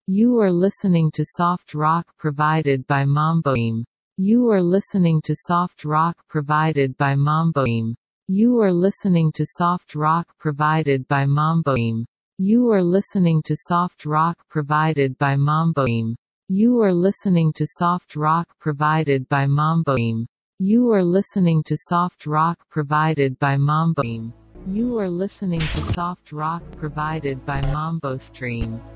You are listening to soft rock provided by Mamboim. You are listening to soft rock provided by Mamboim. You are listening to soft rock provided by Mamboim. You are listening to soft rock provided by Mamboim. You are listening to soft rock provided by Mamboim. You are listening to soft rock provided by Mamboim. You are listening to soft rock provided by Mambo Stream.